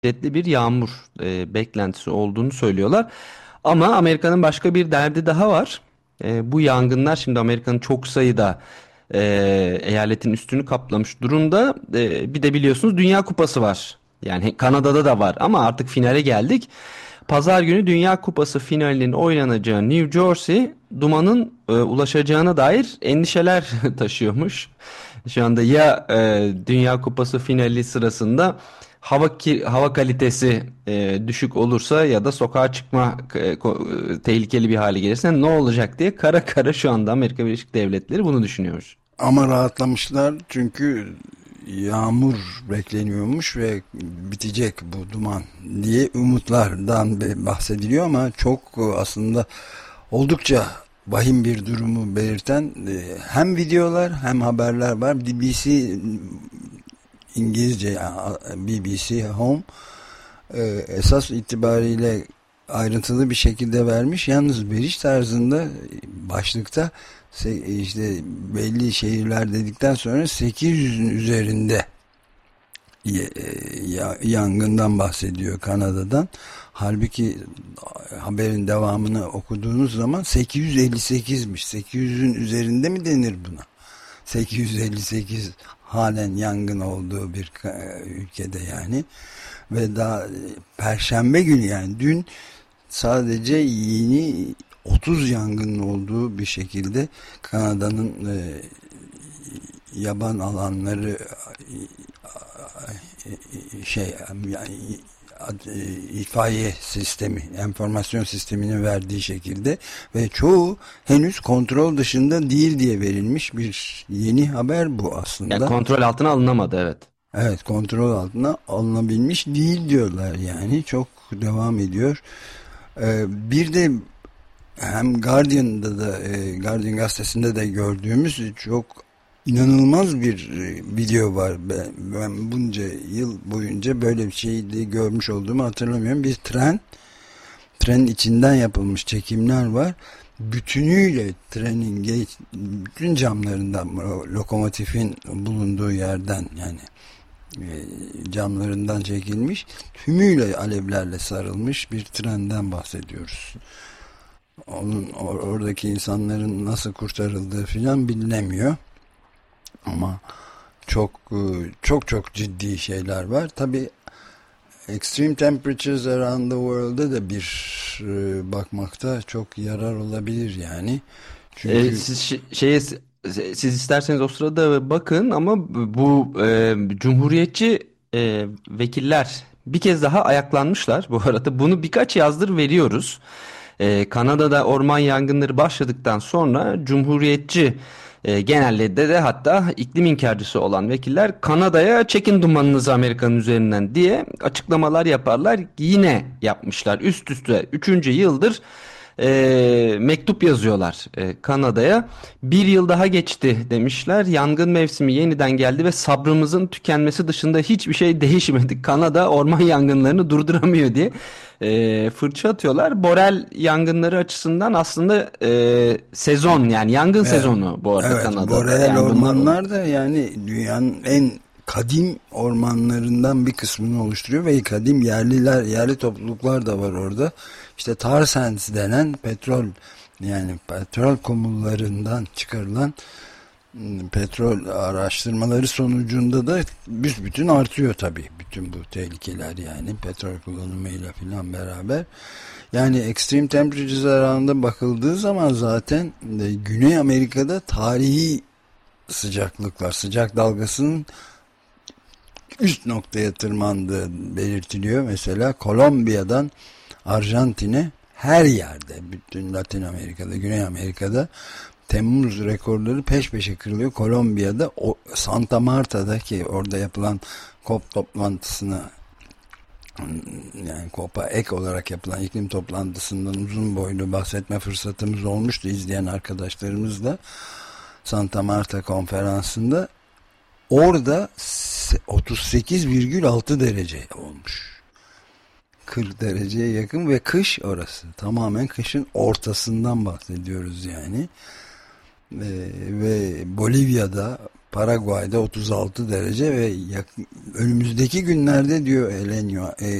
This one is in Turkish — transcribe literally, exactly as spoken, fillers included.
şiddetli bir yağmur e, beklentisi olduğunu söylüyorlar. Ama Amerika'nın başka bir derdi daha var. E, bu yangınlar şimdi Amerika'nın çok sayıda e, eyaletin üstünü kaplamış durumda. E, bir de biliyorsunuz Dünya Kupası var. Yani Kanada'da da var ama artık finale geldik. Pazar günü Dünya Kupası finalinin oynanacağı New Jersey dumanın e, ulaşacağına dair endişeler taşıyormuş. Şu anda ya e, Dünya Kupası finali sırasında hava ki, hava kalitesi e, düşük olursa ya da sokağa çıkma e, ko- e, tehlikeli bir hale gelirse ne olacak diye kara kara şu anda Amerika Birleşik Devletleri bunu düşünüyor. Ama rahatlamışlar çünkü yağmur bekleniyormuş ve bitecek bu duman diye umutlardan bahsediliyor ama çok aslında oldukça vahim bir durumu belirten e, hem videolar hem haberler var. B B C İngilizce B B C Home e, esas itibariyle ayrıntılı bir şekilde vermiş. Yalnız veriş tarzında başlıkta işte belli şehirler dedikten sonra sekiz yüzün üzerinde yangından bahsediyor Kanada'dan. Halbuki haberin devamını okuduğunuz zaman sekiz yüz elli sekizmiş. sekiz yüzün üzerinde mi denir buna? sekiz yüz elli sekiz halen yangın olduğu bir ülkede yani. Ve daha Perşembe günü yani dün sadece yeni otuz yangının olduğu bir şekilde Kanada'nın e, yaban alanları e, şey yani itfaiye sistemi, enformasyon sisteminin verdiği şekilde ve çoğu henüz kontrol dışında değil diye verilmiş bir yeni haber bu Yani aslında. kontrol altına alınamadı, evet. Evet, kontrol altına alınabilmiş değil diyorlar yani. Çok devam ediyor. Ee, bir de hem Guardian'da da e, Guardian gazetesinde de gördüğümüz çok inanılmaz bir e, video var. Ben, ben bunca yıl boyunca böyle bir şeyi de görmüş olduğumu hatırlamıyorum. Bir tren, trenin içinden yapılmış çekimler var. Bütünüyle trenin geç, bütün camlarından, lokomotifin bulunduğu yerden yani e, camlarından çekilmiş, tümüyle alevlerle sarılmış bir trenden bahsediyoruz. Onun or oradaki insanların nasıl kurtarıldığı filan bilinemiyor. Ama çok çok çok ciddi şeyler var. Tabii Extreme Temperatures Around the World'da da bir e, bakmakta çok yarar olabilir yani. E, Çünkü siz şi- şeye siz isterseniz o sırada bakın ama bu e, cumhuriyetçi e, vekiller bir kez daha ayaklanmışlar bu arada. Bunu birkaç yazdır veriyoruz. E, Kanada'da orman yangınları başladıktan sonra cumhuriyetçi e, genelde de hatta iklim inkarcısı olan vekiller Kanada'ya çekin dumanınızı Amerika'nın üzerinden diye açıklamalar yaparlar. Yine yapmışlar üst üste üçüncü yıldır e, mektup yazıyorlar e, Kanada'ya. Bir yıl daha geçti demişler. Yangın mevsimi yeniden geldi ve sabrımızın tükenmesi dışında hiçbir şey değişmedi. Kanada orman yangınlarını durduramıyor diye e, fırça atıyorlar. Borel yangınları açısından aslında e, sezon yani yangın evet, sezonu bu arada evet, Kanada'da. boreal Yani bunlar ormanlar da yani dünyanın en kadim ormanlarından bir kısmını oluşturuyor ve kadim yerliler, yerli topluluklar da var orada. İşte tar sands denen petrol yani petrol kumullarından çıkarılan petrol araştırmaları sonucunda da büsbütün artıyor tabii. Bütün bu tehlikeler yani petrol kullanımıyla filan beraber. Yani extreme temperatures around'a bakıldığı zaman zaten Güney Amerika'da tarihi sıcaklıklar, sıcak dalgasının üst noktaya tırmandığı belirtiliyor. Mesela Kolombiya'dan Arjantin'e her yerde, bütün Latin Amerika'da, Güney Amerika'da Temmuz rekorları peş peşe kırılıyor. Kolombiya'da o Santa Marta'daki orada yapılan COP toplantısına yani COP'a ek olarak yapılan iklim toplantısından uzun boylu bahsetme fırsatımız olmuştu izleyen arkadaşlarımızla Santa Marta konferansında. Orada otuz sekiz virgül altı derece olmuş. kırk dereceye yakın ve kış orası. Tamamen kışın ortasından bahsediyoruz yani. Ve, ve Bolivya'da Paraguay'da otuz altı derece ve yakın, önümüzdeki günlerde diyor El Niño,